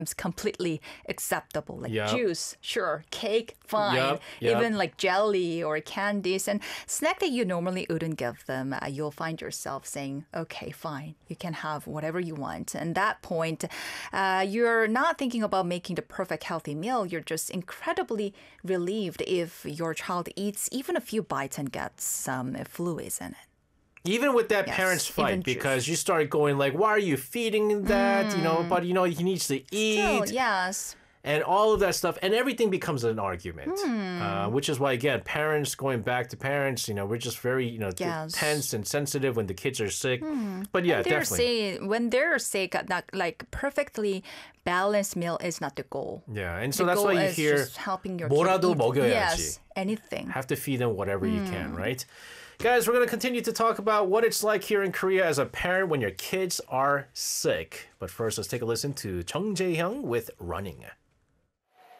It's completely acceptable. Like Yep. juice, sure. Cake, fine. Yep, yep. Even like jelly or candies and snack that you normally wouldn't give them, you'll find yourself saying, okay, fine, you can have whatever you want. And that point, you're not thinking about making the perfect healthy meal. You're just incredibly relieved if your child eats even a few bites and gets some fluids in it. Even with that Yes, parents fight, even juice. because you start going like, why are you feeding that? But he needs to eat. Still, yes. And all of that stuff, and everything becomes an argument, which is why, again, parents, going back to parents, we're just very, Yes. tense and sensitive when the kids are sick. But yeah, definitely. When they're sick, not like perfectly balanced meal is not the goal. Yeah, and so The that's goal why you is hear just helping your 뭐라도 kid eat. 먹여야지. Yes, anything. Have to feed them whatever you can, right? Guys, we're going to continue to talk about what it's like here in Korea as a parent when your kids are sick. But first, let's take a listen to Chung Jae-hyung with Running.